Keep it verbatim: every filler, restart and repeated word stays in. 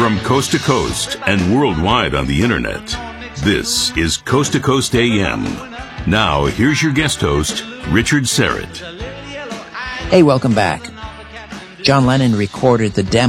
From coast to coast and worldwide on the internet, this is Coast to Coast A M. Now, here's your guest host, Richard Syrett. Hey, welcome back. John Lennon recorded the demo